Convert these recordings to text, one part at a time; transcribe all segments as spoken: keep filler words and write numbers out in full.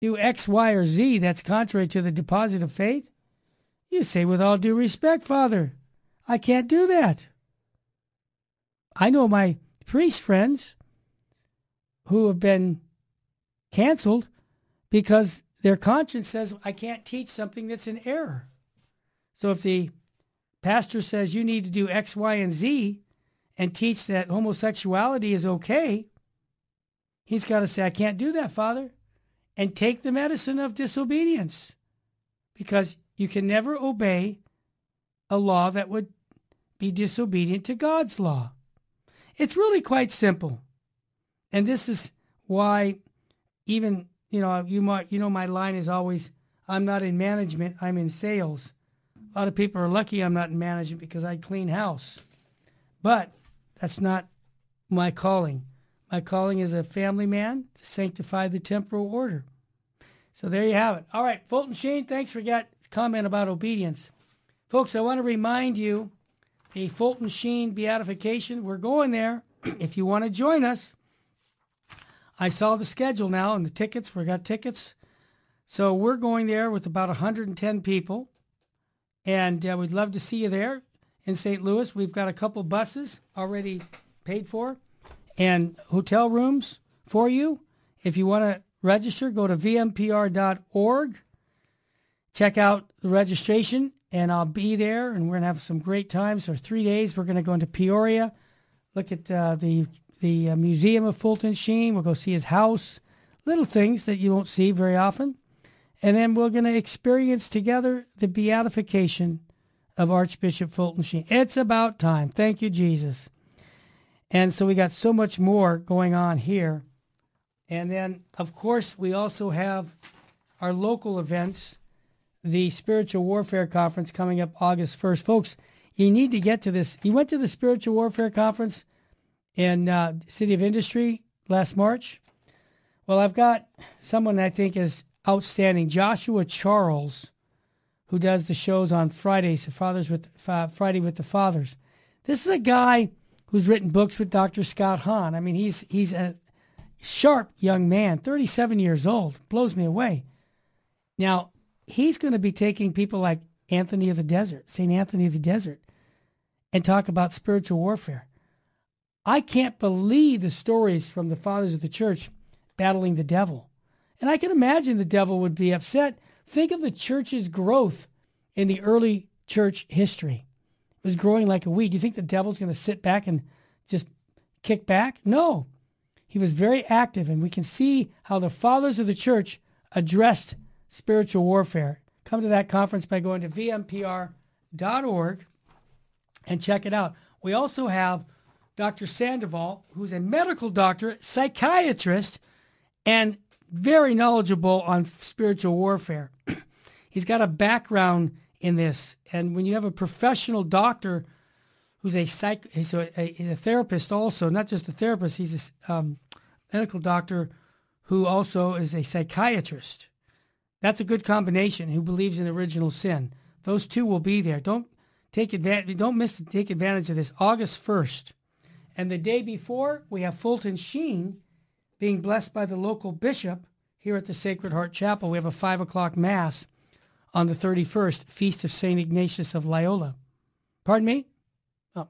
do X, Y, or Z that's contrary to the deposit of faith, you say, with all due respect, Father, I can't do that. I know my priest friends who have been canceled because their conscience says, I can't teach something that's in error. So if the pastor says you need to do X, Y, and Z and teach that homosexuality is okay, he's got to say, I can't do that, Father, and take the medicine of disobedience, because you can never obey a law that would be disobedient to God's law. It's really quite simple. And this is why even, you know, you might, you know, my line is always, I'm not in management, I'm in sales. A lot of people are lucky I'm not in management because I clean house. But that's not my calling. My calling is a family man to sanctify the temporal order. So there you have it. All right, Fulton Sheen, thanks for that comment about obedience. Folks, I want to remind you, the Fulton Sheen beatification, we're going there. If you want to join us, I saw the schedule now and the tickets. We got tickets. So we're going there with about one hundred ten people. And uh, we'd love to see you there in Saint Louis. We've got a couple buses already paid for and hotel rooms for you. If you want to register, go to v m p r dot org. Check out the registration, and I'll be there, and we're going to have some great times. For three days, we're going to go into Peoria, look at uh, the the uh, Museum of Fulton Sheen. We'll go see his house, little things that you won't see very often. And then we're going to experience together the beatification of Archbishop Fulton Sheen. It's about time. Thank you, Jesus. And so we got so much more going on here. And then, of course, we also have our local events, the Spiritual Warfare Conference coming up August first. Folks, you need to get to this. You went to the Spiritual Warfare Conference in uh, City of Industry last March. Well, I've got someone I think is outstanding, Joshua Charles, who does the shows on Fridays, the Fathers with uh, Friday with the Fathers. This is a guy who's written books with Doctor Scott Hahn. I mean, he's he's a sharp young man, thirty-seven years old. Blows me away. Now, he's going to be taking people like Anthony of the Desert, Saint Anthony of the Desert, and talk about spiritual warfare. I can't believe the stories from the fathers of the church battling the devil. And I can imagine the devil would be upset. Think of the church's growth in the early church history. It was growing like a weed. Do you think the devil's going to sit back and just kick back? No. He was very active, and we can see how the fathers of the church addressed spiritual warfare. Come to that conference by going to v m p r dot org and check it out. We also have Doctor Sandoval, who's a medical doctor, psychiatrist, and very knowledgeable on spiritual warfare. He's got a background in this. And when you have a professional doctor who's a psych, he's a, a, he's a therapist also, not just a therapist, he's a um, medical doctor who also is a psychiatrist. That's a good combination, who believes in original sin. Those two will be there. Don't take advantage, don't miss to take advantage of this. August first. And the day before, we have Fulton Sheen being blessed by the local bishop here at the Sacred Heart Chapel. We have a five o'clock mass on the thirty-first, Feast of Saint Ignatius of Loyola. Pardon me? Oh.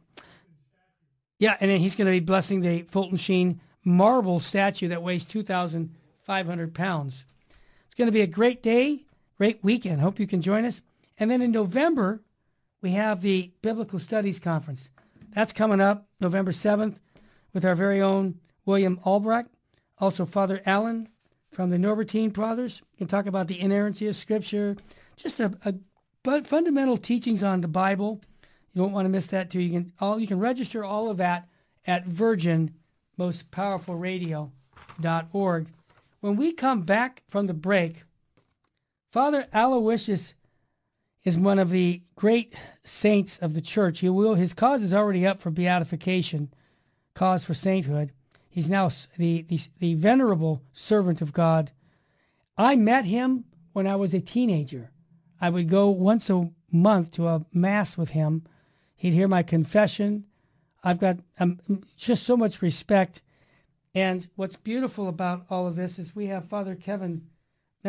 Yeah, and then he's going to be blessing the Fulton Sheen marble statue that weighs two thousand five hundred pounds. It's going to be a great day, great weekend. Hope you can join us. And then in November, we have the Biblical Studies Conference. That's coming up November seventh with our very own William Albrecht. Also, Father Allen from the Norbertine Brothers. We can talk about the inerrancy of Scripture, just a, a but fundamental teachings on the Bible. You don't want to miss that too. You can all you can register all of that at virgin most powerful radio dot org. When we come back from the break, Father Aloysius is one of the great saints of the church. He will his cause is already up for beatification, cause for sainthood. He's now the, the, the venerable servant of God. I met him when I was a teenager. I would go once a month to a mass with him. He'd hear my confession. I've got um, just so much respect. And what's beautiful about all of this is we have Father Kevin